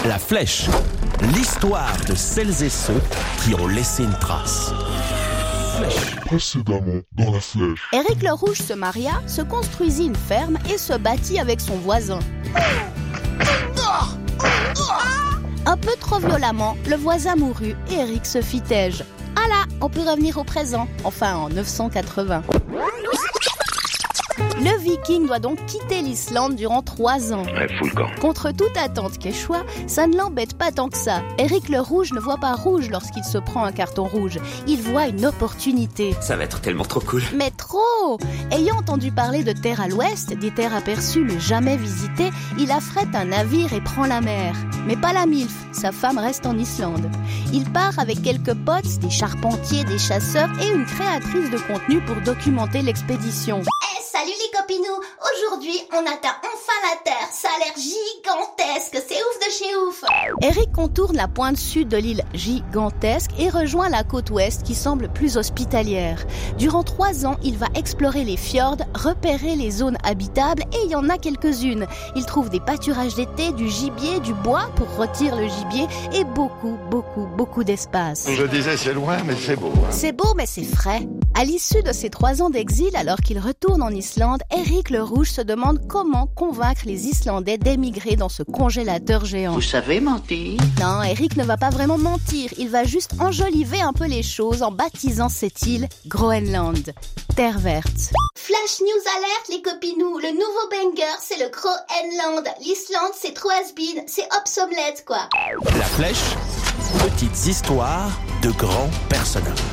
La Flèche, l'histoire de celles et ceux qui ont laissé une trace. Précédemment dans La Flèche. Éric le Rouge se maria, se construisit une ferme et se battit avec son voisin. Un peu trop violemment, le voisin mourut et Éric se fit têche. Ah là, on peut revenir au présent, enfin en 980. Le Viking doit donc quitter l'Islande durant 3 ans. Ouais, fous le camp. Contre toute attente quechua, ça ne l'embête pas tant que ça. Éric le Rouge ne voit pas rouge lorsqu'il se prend un carton rouge. Il voit une opportunité. Ça va être tellement trop cool. Mais trop! Ayant entendu parler de terres à l'ouest, des terres aperçues mais jamais visitées, il affrète un navire et prend la mer. Mais pas la MILF, sa femme reste en Islande. Il part avec quelques potes, des charpentiers, des chasseurs et une créatrice de contenu pour documenter l'expédition. Salut les copinous, aujourd'hui on atteint enfin la Terre, ça a l'air gigantesque, c'est ouf de chez ouf. Éric contourne la pointe sud de l'île gigantesque et rejoint la côte ouest qui semble plus hospitalière. Durant 3 ans, il va explorer les fjords, repérer les zones habitables et il y en a quelques-unes. Il trouve des pâturages d'été, du gibier, du bois pour rôtir le gibier et beaucoup d'espace. Je disais c'est loin mais c'est beau. C'est beau mais c'est frais. À l'issue de ses 3 ans d'exil, alors qu'il retourne en Islande, Éric le Rouge se demande comment convaincre les Islandais d'émigrer dans ce congélateur géant. Vous savez mentir? Non, Éric ne va pas vraiment mentir, il va juste enjoliver un peu les choses en baptisant cette île Groenland, terre verte. Flash news alerte les copinous, le nouveau banger c'est le Groenland. L'Islande c'est trop has-been, c'est obsolète quoi. La Flèche, petites histoires de grands personnages.